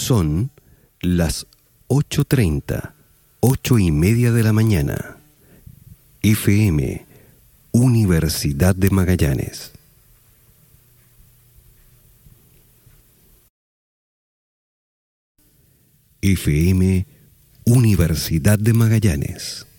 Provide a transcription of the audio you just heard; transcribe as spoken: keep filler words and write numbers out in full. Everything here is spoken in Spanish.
Son las ocho treinta, ocho y media de la mañana. F M, Universidad de Magallanes. F M, Universidad de Magallanes.